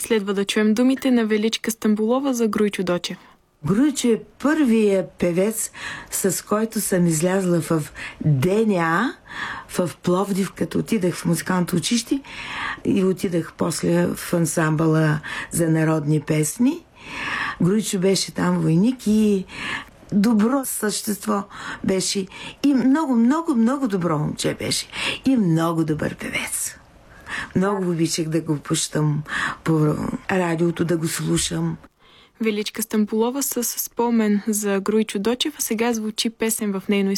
Следва да чуем думите на Величка Стамболова за Груйчо Дочев. Груйчо е първият певец, с който съм излязла в ДНА в Пловдив, като отидах в музикалното училище и отидах после в ансамбъла за народни песни. Груйчо беше там войник и добро същество беше. И много добро момче беше. И много добър певец. Много обичах да го пущам по радиото, да го слушам. Величка Стамболова с спомен за Груйчо Дочев, а сега звучи песен в нейно